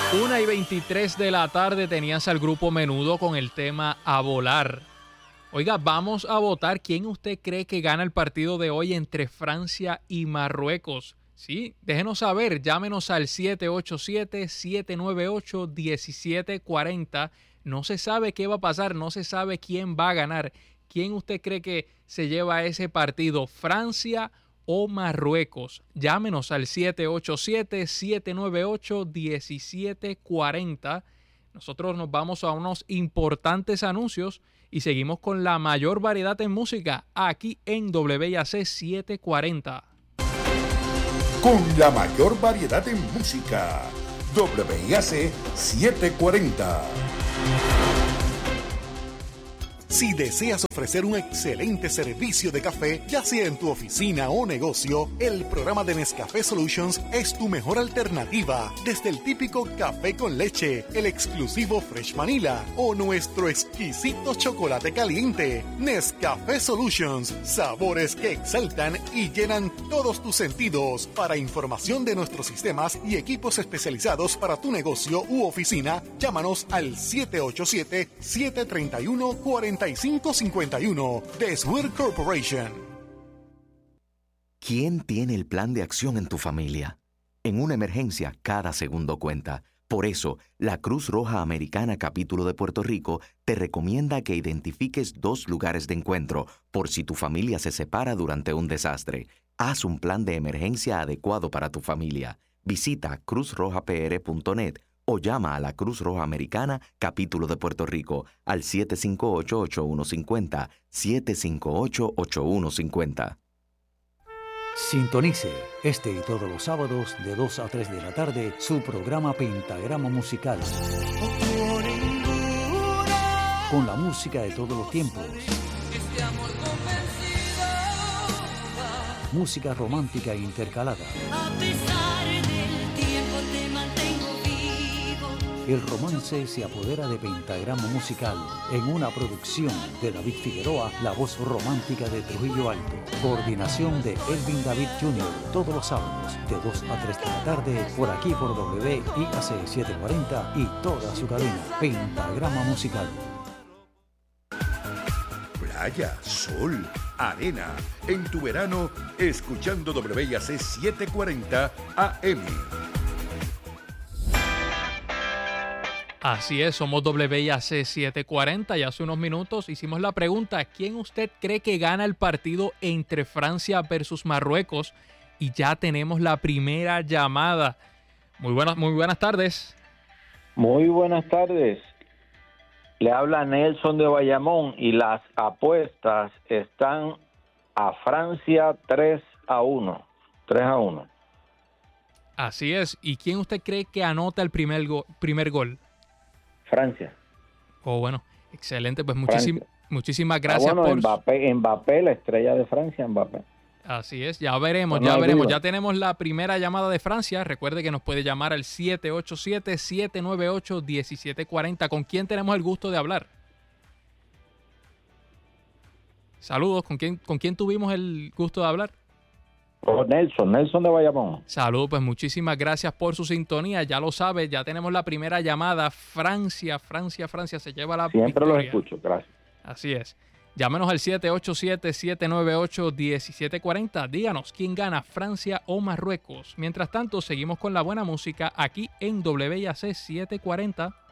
1:23 de la tarde tenías al grupo Menudo con el tema A Volar. Oiga, vamos a votar quién usted cree que gana el partido de hoy entre Francia y Marruecos. Sí, déjenos saber, llámenos al 787-798-1740. No se sabe qué va a pasar, no se sabe quién va a ganar. ¿Quién usted cree que se lleva ese partido, Francia o Marruecos? Llámenos al 787-798-1740. Nosotros nos vamos a unos importantes anuncios y seguimos con la mayor variedad en música aquí en WIAC 740. Con la mayor variedad en música, WIAC 740. Si deseas ofrecer un excelente servicio de café, ya sea en tu oficina o negocio, el programa de Nescafé Solutions es tu mejor alternativa. Desde el típico café con leche, el exclusivo Fresh Vanilla o nuestro exquisito chocolate caliente. Nescafé Solutions, sabores que exaltan y llenan todos tus sentidos. Para información de nuestros sistemas y equipos especializados para tu negocio u oficina, llámanos al 787-731-4551 de Swear Corporation. ¿Quién tiene el plan de acción en tu familia? En una emergencia, cada segundo cuenta. Por eso, la Cruz Roja Americana Capítulo de Puerto Rico te recomienda que identifiques 2 lugares de encuentro por si tu familia se separa durante un desastre. Haz un plan de emergencia adecuado para tu familia. Visita cruzrojapr.net o llama a la Cruz Roja Americana Capítulo de Puerto Rico al 758-8150, 758-8150. Sintonice este y todos los sábados de 2 a 3 de la tarde su programa Pentagrama Musical. Con la música de todos los tiempos. Música romántica e intercalada. A pesar del tiempo te mantengo vivo. El romance se apodera de Pentagrama Musical en una producción de David Figueroa, la voz romántica de Trujillo Alto. Coordinación de Elvin David Jr. Todos los sábados de 2 a 3 de la tarde por aquí por WIAC 740 y toda su cadena. Pentagrama Musical. Playa, sol, arena. En tu verano, escuchando WIAC 740 AM. Así es, somos WIAC 740 y hace unos minutos hicimos la pregunta, ¿quién usted cree que gana el partido entre Francia versus Marruecos? Y ya tenemos la primera llamada. Muy buenas tardes. Muy buenas tardes. Le habla Nelson de Bayamón y las apuestas están a Francia 3-1. 3-1. Así es. ¿Y quién usted cree que anota el primer gol? Francia. Oh, bueno, excelente. Pues muchísimas gracias por... Mbappé, la estrella de Francia, Mbappé. Así es, ya veremos, ya veremos. Ya tenemos la primera llamada de Francia. Recuerde que nos puede llamar al 787-798-1740. ¿Con quién tenemos el gusto de hablar? Saludos, ¿con quién tuvimos el gusto de hablar? Nelson de Bayamón. Saludos, pues muchísimas gracias por su sintonía. Ya lo sabe, ya tenemos la primera llamada. Francia se lleva la Siempre victoria. Los escucho, gracias. Así es. Llámenos al 787-798-1740. Díganos quién gana, Francia o Marruecos. Mientras tanto, seguimos con la buena música aquí en WIAC 740.